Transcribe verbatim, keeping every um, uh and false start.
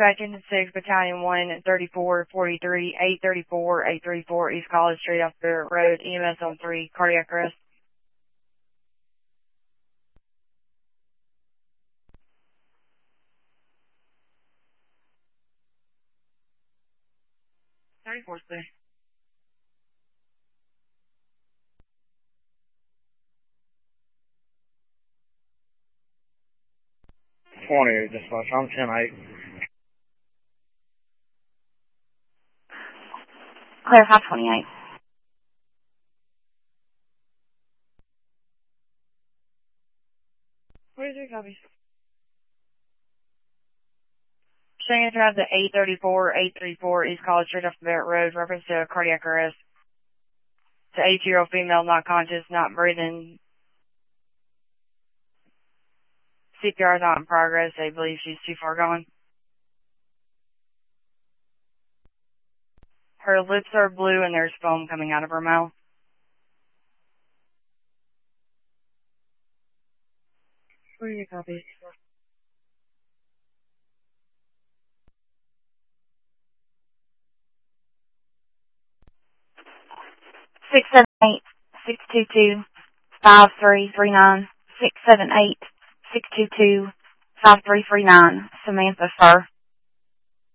Dispatch Engine six, Battalion one, thirty-four forty-three, eight thirty-four, eight thirty-four, East College Street off Barrett Road, E M S on three, cardiac arrest. thirty-four, please. twenty-eight, dispatch. I'm ten eight. Clear five twenty-eight. Where's your copy? Showing to have the eight thirty-four, eight thirty-four East College Street off Barrett Road, reference to a cardiac arrest. It's an eighty-year-old female, not conscious, not breathing. C P R is not in progress. They believe she's too far gone. Her lips are blue and there's foam coming out of her mouth. Where are your copies? Six seven eight six two two five three three nine. Six seven eight six two two five three three nine. Samantha Fur.